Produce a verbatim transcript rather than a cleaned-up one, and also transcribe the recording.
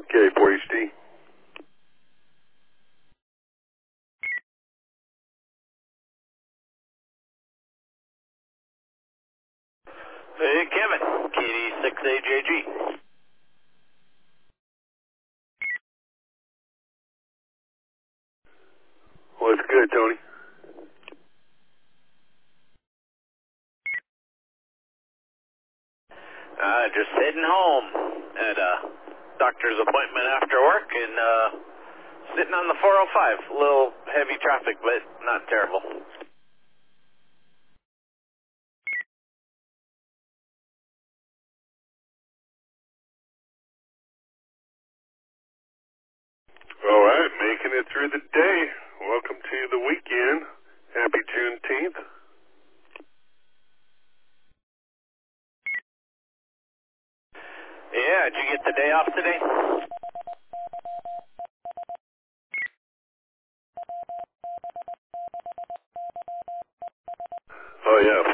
K four H D. Hey, Kevin. K D six A J G. What's good, Tony? Uh, just heading home. At a doctor's appointment after work and uh, sitting on the four oh five. A little heavy traffic, but not terrible. All right, making it through the day. Welcome to the weekend. Happy Juneteenth. Yeah, did you get the day off today? Oh, yeah,